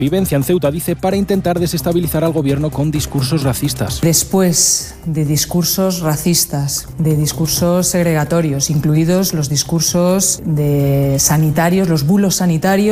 Vivencia en Ceuta, dice, para intentar desestabilizar al gobierno con discursos racistas. Después de discursos racistas, de discursos segregatorios, incluidos los discursos de sanitarios, los bulos sanitarios,